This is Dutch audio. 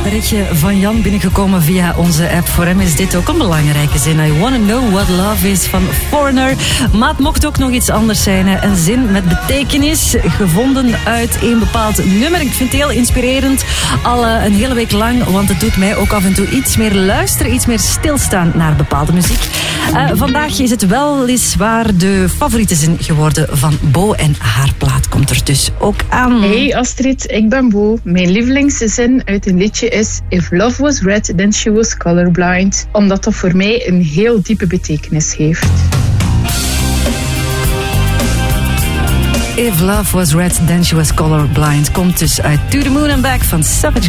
berichtje van Jan binnengekomen via onze app. Voor hem is dit ook een belangrijke zin. I wanna know what love is van Foreigner. Maar het mocht ook nog iets anders zijn. Hè. Een zin met betekenis, gevonden uit een bepaald nummer. Ik vind het heel inspirerend, al een hele week lang. Want het doet mij ook af en toe iets meer luisteren, iets meer stilstaan naar bepaalde muziek. Vandaag is het weliswaar de favoriete zin geworden van Bo. En haar plaat komt er dus ook aan. Hey Astrid, ik ben Bo. Mijn lievelingszin uit een liedje is If love was red, then she was colorblind. Omdat dat voor mij een heel diepe betekenis heeft. If love was red, then she was colorblind. Komt dus uit To the Moon and Back van Savage